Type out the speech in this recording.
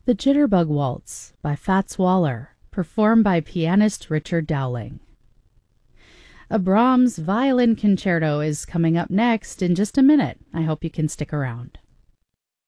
The Jitterbug Waltz by Fats Waller, performed by pianist Richard Dowling. A Brahms violin concerto is coming up next in just a minute. I hope you can stick around.